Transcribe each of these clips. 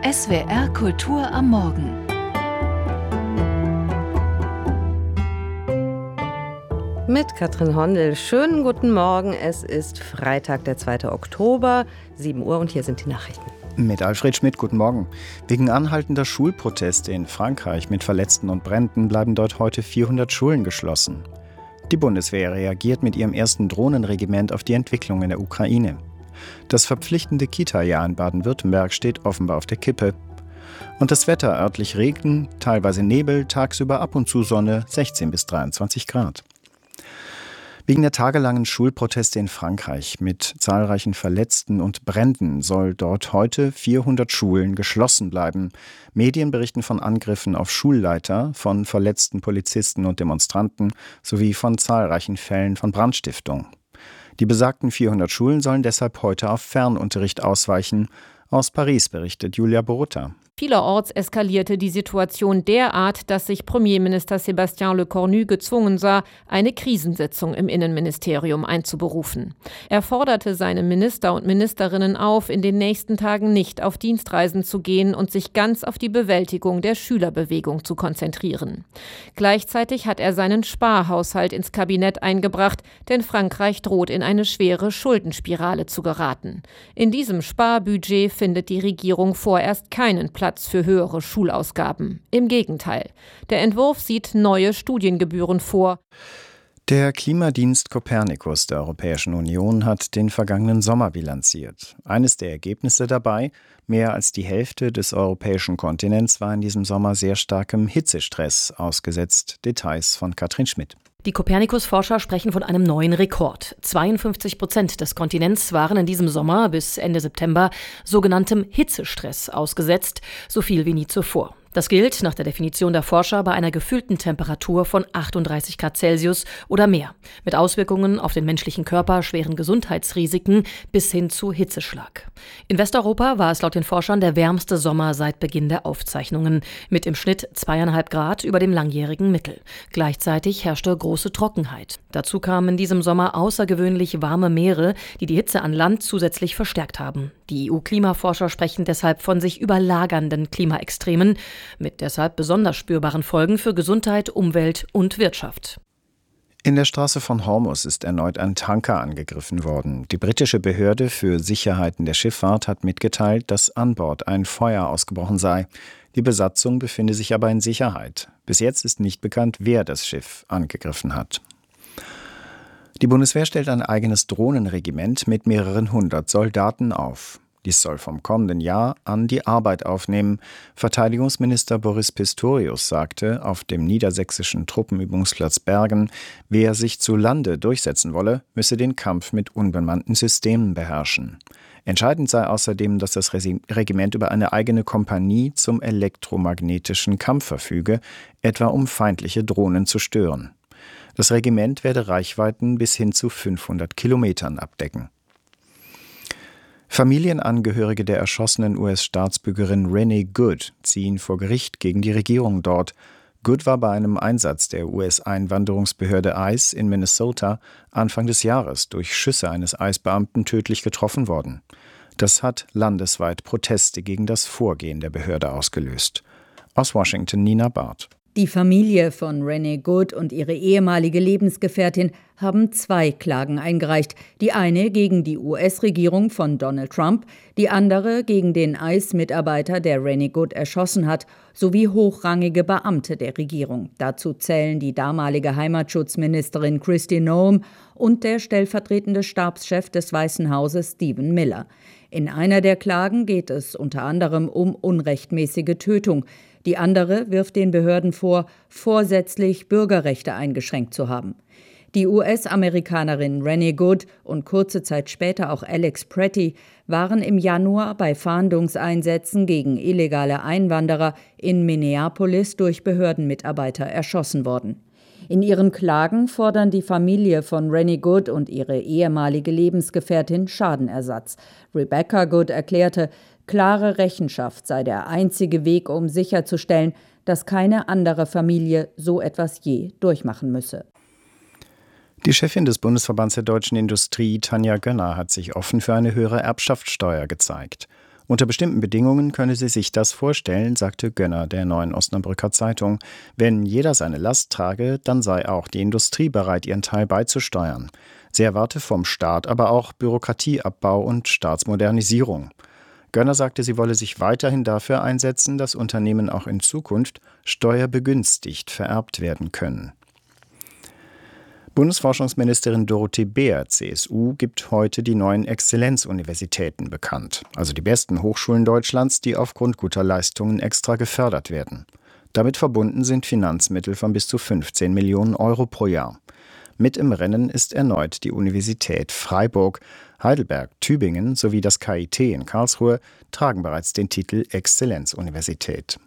SWR Kultur am Morgen. Mit Katrin Hondel. Schönen guten Morgen. Es ist Freitag, der 2. Oktober, 7 Uhr und hier sind die Nachrichten. Mit Alfred Schmidt, guten Morgen. Wegen anhaltender Schulproteste in Frankreich mit Verletzten und Bränden bleiben dort heute 400 Schulen geschlossen. Die Bundeswehr reagiert mit ihrem ersten Drohnenregiment auf die Entwicklung in der Ukraine. Das verpflichtende Kita-Jahr in Baden-Württemberg steht offenbar auf der Kippe. Und das Wetter: örtlich Regen, teilweise Nebel, tagsüber ab und zu Sonne, 16 bis 23 Grad. Wegen der tagelangen Schulproteste in Frankreich mit zahlreichen Verletzten und Bränden soll dort heute 400 Schulen geschlossen bleiben. Medien berichten von Angriffen auf Schulleiter, von verletzten Polizisten und Demonstranten sowie von zahlreichen Fällen von Brandstiftung. Die besagten 400 Schulen sollen deshalb heute auf Fernunterricht ausweichen. Aus Paris berichtet Julia Borutta. Vielerorts eskalierte die Situation derart, dass sich Premierminister Sébastien Lecornu gezwungen sah, eine Krisensitzung im Innenministerium einzuberufen. Er forderte seine Minister und Ministerinnen auf, in den nächsten Tagen nicht auf Dienstreisen zu gehen und sich ganz auf die Bewältigung der Schülerbewegung zu konzentrieren. Gleichzeitig hat er seinen Sparhaushalt ins Kabinett eingebracht, denn Frankreich droht in eine schwere Schuldenspirale zu geraten. In diesem Sparbudget findet die Regierung vorerst keinen Platz für höhere Schulausgaben. Im Gegenteil. Der Entwurf sieht neue Studiengebühren vor. Der Klimadienst Copernicus der Europäischen Union hat den vergangenen Sommer bilanziert. Eines der Ergebnisse dabei: mehr als die Hälfte des europäischen Kontinents war in diesem Sommer sehr starkem Hitzestress ausgesetzt. Details von Katrin Schmidt. Die Copernicus-Forscher sprechen von einem neuen Rekord. 52% des Kontinents waren in diesem Sommer bis Ende September sogenanntem Hitzestress ausgesetzt, so viel wie nie zuvor. Das gilt nach der Definition der Forscher bei einer gefühlten Temperatur von 38 Grad Celsius oder mehr, mit Auswirkungen auf den menschlichen Körper, schweren Gesundheitsrisiken bis hin zu Hitzeschlag. In Westeuropa war es laut den Forschern der wärmste Sommer seit Beginn der Aufzeichnungen, mit im Schnitt 2,5 Grad über dem langjährigen Mittel. Gleichzeitig herrschte große Trockenheit. Dazu kamen in diesem Sommer außergewöhnlich warme Meere, die die Hitze an Land zusätzlich verstärkt haben. Die EU-Klimaforscher sprechen deshalb von sich überlagernden Klimaextremen, mit deshalb besonders spürbaren Folgen für Gesundheit, Umwelt und Wirtschaft. In der Straße von Hormuz ist erneut ein Tanker angegriffen worden. Die britische Behörde für Sicherheiten der Schifffahrt hat mitgeteilt, dass an Bord ein Feuer ausgebrochen sei. Die Besatzung befinde sich aber in Sicherheit. Bis jetzt ist nicht bekannt, wer das Schiff angegriffen hat. Die Bundeswehr stellt ein eigenes Drohnenregiment mit mehreren hundert Soldaten auf. Dies soll vom kommenden Jahr an die Arbeit aufnehmen. Verteidigungsminister Boris Pistorius sagte auf dem niedersächsischen Truppenübungsplatz Bergen, wer sich zu Lande durchsetzen wolle, müsse den Kampf mit unbemannten Systemen beherrschen. Entscheidend sei außerdem, dass das Regiment über eine eigene Kompanie zum elektromagnetischen Kampf verfüge, etwa um feindliche Drohnen zu stören. Das Regiment werde Reichweiten bis hin zu 500 Kilometern abdecken. Familienangehörige der erschossenen US-Staatsbürgerin Renee Good ziehen vor Gericht gegen die Regierung dort. Good war bei einem Einsatz der US-Einwanderungsbehörde ICE in Minnesota Anfang des Jahres durch Schüsse eines ICE-Beamten tödlich getroffen worden. Das hat landesweit Proteste gegen das Vorgehen der Behörde ausgelöst. Aus Washington Nina Barth. Die Familie von Renee Good und ihre ehemalige Lebensgefährtin haben 2 Klagen eingereicht. Die eine gegen die US-Regierung von Donald Trump, die andere gegen den ICE-Mitarbeiter, der Renee Good erschossen hat, sowie hochrangige Beamte der Regierung. Dazu zählen die damalige Heimatschutzministerin Kristi Noem und der stellvertretende Stabschef des Weißen Hauses Stephen Miller. In einer der Klagen geht es unter anderem um unrechtmäßige Tötung. Die andere wirft den Behörden vor, vorsätzlich Bürgerrechte eingeschränkt zu haben. Die US-Amerikanerin Renee Good und kurze Zeit später auch Alex Pretty waren im Januar bei Fahndungseinsätzen gegen illegale Einwanderer in Minneapolis durch Behördenmitarbeiter erschossen worden. In ihren Klagen fordern die Familie von Renee Good und ihre ehemalige Lebensgefährtin Schadenersatz. Rebecca Good erklärte, klare Rechenschaft sei der einzige Weg, um sicherzustellen, dass keine andere Familie so etwas je durchmachen müsse. Die Chefin des Bundesverbands der deutschen Industrie, Tanja Gönner, hat sich offen für eine höhere Erbschaftssteuer gezeigt. Unter bestimmten Bedingungen könne sie sich das vorstellen, sagte Gönner der Neuen Osnabrücker Zeitung. Wenn jeder seine Last trage, dann sei auch die Industrie bereit, ihren Teil beizusteuern. Sie erwarte vom Staat aber auch Bürokratieabbau und Staatsmodernisierung. Gönner sagte, sie wolle sich weiterhin dafür einsetzen, dass Unternehmen auch in Zukunft steuerbegünstigt vererbt werden können. Bundesforschungsministerin Dorothee Beer, CSU, gibt heute die neuen Exzellenzuniversitäten bekannt, also die besten Hochschulen Deutschlands, die aufgrund guter Leistungen extra gefördert werden. Damit verbunden sind Finanzmittel von bis zu 15 Millionen Euro pro Jahr. Mit im Rennen ist erneut die Universität Freiburg. Heidelberg, Tübingen sowie das KIT in Karlsruhe tragen bereits den Titel Exzellenzuniversität.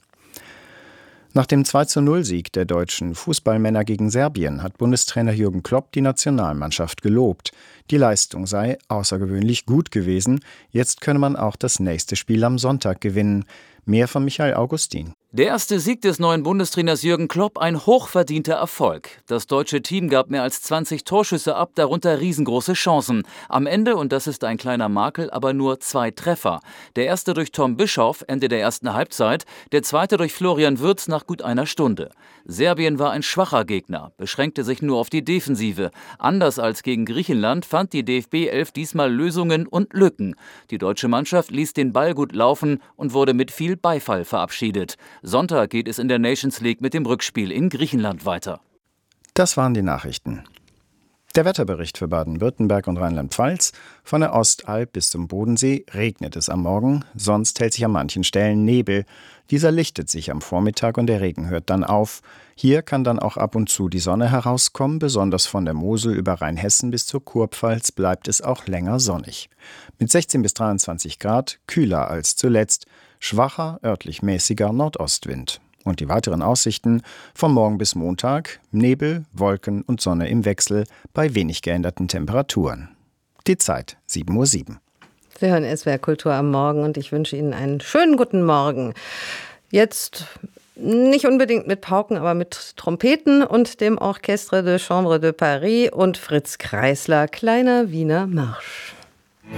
Nach dem 2:0-Sieg der deutschen Fußballmänner gegen Serbien hat Bundestrainer Jürgen Klopp die Nationalmannschaft gelobt. Die Leistung sei außergewöhnlich gut gewesen. Jetzt könne man auch das nächste Spiel am Sonntag gewinnen. Mehr von Michael Augustin. Der erste Sieg des neuen Bundestrainers Jürgen Klopp, ein hochverdienter Erfolg. Das deutsche Team gab mehr als 20 Torschüsse ab, darunter riesengroße Chancen. Am Ende, und das ist ein kleiner Makel, aber nur 2 Treffer. Der erste durch Tom Bischoff, Ende der ersten Halbzeit, der zweite durch Florian Wirtz nach gut einer Stunde. Serbien war ein schwacher Gegner, beschränkte sich nur auf die Defensive. Anders als gegen Griechenland fand die DFB-11 diesmal Lösungen und Lücken. Die deutsche Mannschaft ließ den Ball gut laufen und wurde mit viel Beifall verabschiedet. Sonntag geht es in der Nations League mit dem Rückspiel in Griechenland weiter. Das waren die Nachrichten. Der Wetterbericht für Baden-Württemberg und Rheinland-Pfalz. Von der Ostalb bis zum Bodensee regnet es am Morgen, sonst hält sich an manchen Stellen Nebel. Dieser lichtet sich am Vormittag und der Regen hört dann auf. Hier kann dann auch ab und zu die Sonne herauskommen, besonders von der Mosel über Rheinhessen bis zur Kurpfalz bleibt es auch länger sonnig. Mit 16 bis 23 Grad, kühler als zuletzt, schwacher, örtlich mäßiger Nordostwind. Und die weiteren Aussichten: von morgen bis Montag Nebel, Wolken und Sonne im Wechsel bei wenig geänderten Temperaturen. Die Zeit 7:07 Uhr. Sie hören SWR Kultur am Morgen und ich wünsche Ihnen einen schönen guten Morgen. Jetzt nicht unbedingt mit Pauken, aber mit Trompeten und dem Orchestre de Chambre de Paris und Fritz Kreisler, Kleiner Wiener Marsch.